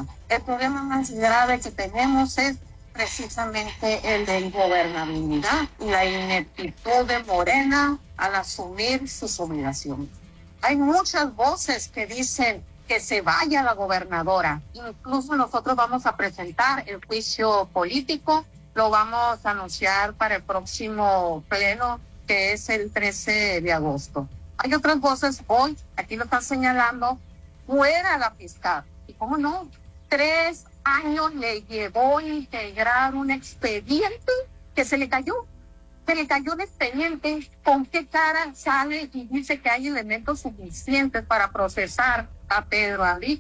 Morena. El problema más grave que tenemos es precisamente el de ingobernabilidad y la ineptitud de Morena al asumir sus obligaciones. Hay muchas voces que dicen que se vaya la gobernadora. Incluso nosotros vamos a presentar el juicio político, lo vamos a anunciar para el próximo pleno, que es el 13 de agosto. Hay otras voces hoy, aquí lo están señalando, fuera la fiscal. ¿Y cómo no? 3 años le llevó integrar un expediente que se le cayó. Se le cayó un expediente. ¿Con qué cara sale y dice que hay elementos suficientes para procesar a Pedro Ariel?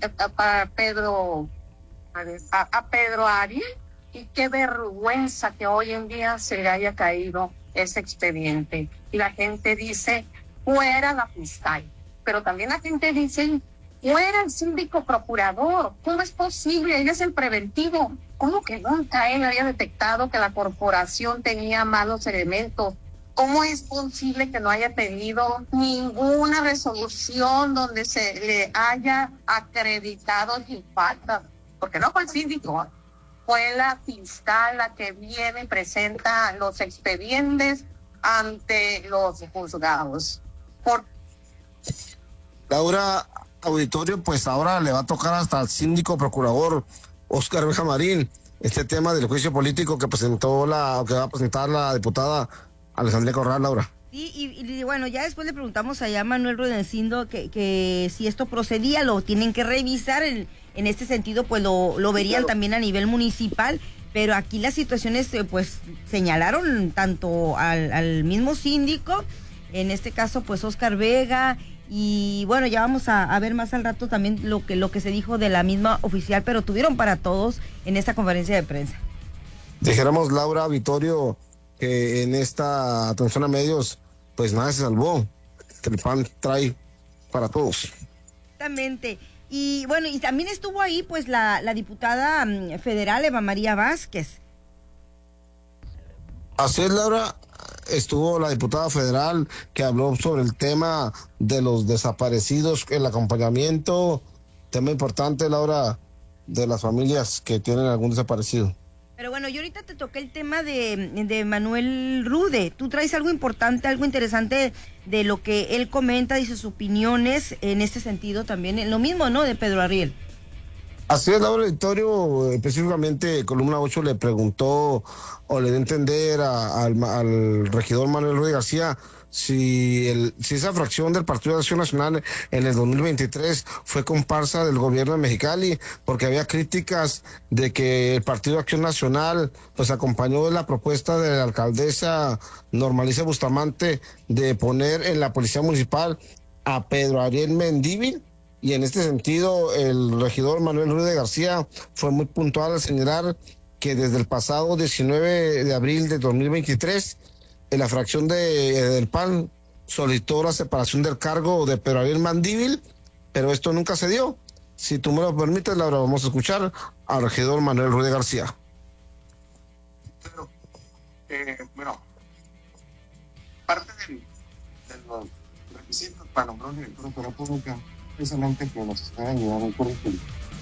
Y qué vergüenza que hoy en día se le haya caído ese expediente. Y la gente dice, fuera la fiscal. Pero también la gente dice, fuera el síndico procurador. ¿Cómo es posible? Él es el preventivo. ¿Cómo que nunca él había detectado que la corporación tenía malos elementos? ¿Cómo es posible que no haya tenido ninguna resolución donde se le haya acreditado sin falta? Porque no fue el síndico, fue la fiscal la que viene y presenta los expedientes ante los juzgados. Laura, auditorio, pues ahora le va a tocar hasta al síndico procurador Óscar Benjamarín este tema del juicio político que va a presentar la diputada Alejandría Corral, Laura. Sí, y bueno, ya después le preguntamos allá a Manuel Rudecindo que si esto procedía, lo tienen que revisar, en este sentido pues lo verían también a nivel municipal, pero aquí las situaciones pues señalaron tanto al mismo síndico, en este caso pues Óscar Vega, y bueno, ya vamos a ver más al rato también lo que se dijo de la misma oficial, pero tuvieron para todos en esta conferencia de prensa. Dijéramos, Laura, Vittorio, que en esta atención a medios pues nada se salvó, que el PAN trae para todos. Exactamente. Y bueno, y también estuvo ahí pues la diputada federal Eva María Vázquez. Así es, Laura, estuvo la diputada federal que habló sobre el tema de los desaparecidos, el acompañamiento, tema importante, Laura, de las familias que tienen algún desaparecido. Pero bueno, yo ahorita te toqué el tema de Manuel Rude. Tú traes algo importante, algo interesante de lo que él comenta y sus opiniones en este sentido también, lo mismo, ¿no?, de Pedro Ariel. Así es, Laura, Victorio, específicamente Columna 8 le preguntó o le dio a entender al regidor Manuel Rude García si esa fracción del Partido de Acción Nacional en el 2023 fue comparsa del gobierno de Mexicali, porque había críticas de que el Partido de Acción Nacional pues acompañó la propuesta de la alcaldesa Normaliza Bustamante de poner en la policía municipal a Pedro Ariel Mendívil. Y en este sentido, el regidor Manuel Rude García fue muy puntual al señalar que desde el pasado 19 de abril de 2023, la fracción del PAN solicitó la separación del cargo de Pedro Ariel Mendívil, pero esto nunca se dio. Si tú me lo permites, Laura, vamos a escuchar al regidor Manuel Rude García. Bueno, parte de los requisitos para nombrar un director de opinión pública precisamente que nos está ayudando el currículum.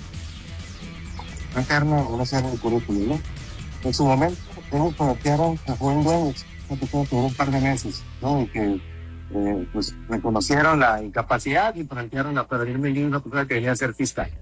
Una terna o una serie de currículum, ¿no? En su momento, ellos plantearon a Juan Dueñas, por un par de meses, ¿no? Y que pues reconocieron la incapacidad y plantearon a Pedro Ariel Mendívil una persona que venía a ser fiscal.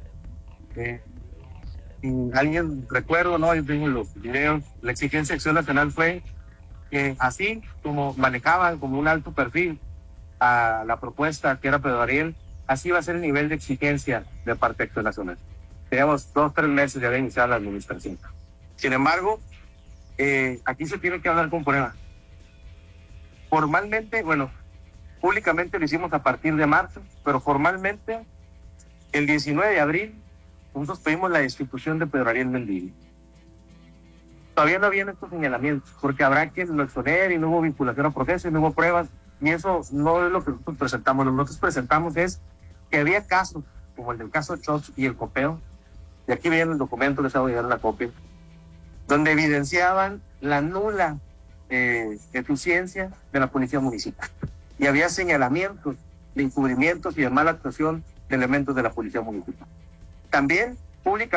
Alguien, recuerdo, ¿no? Yo tengo los videos, la exigencia de Acción Nacional fue que así como manejaban como un alto perfil a la propuesta que era Pedro Ariel, así va a ser el nivel de exigencia de parte de Acción Nacional. Teníamos 2-3 meses de haber iniciado la administración. Sin embargo, aquí se tiene que hablar con prueba. Formalmente, bueno, públicamente lo hicimos a partir de marzo, pero formalmente, el 19 de abril, nosotros pedimos la destitución de Pedro Ariel Mendívil. Todavía no habían estos señalamientos, porque habrá quien lo exoner y no hubo vinculación a proceso y no hubo pruebas, y eso no es lo que nosotros presentamos. Lo que nosotros presentamos es que había casos, como el del caso Chos y el copeo, y aquí viene el documento, les hago llegar una copia, donde evidenciaban la nula eficiencia de la policía municipal. Y había señalamientos de encubrimientos y de mala actuación de elementos de la policía municipal. También, públicamente,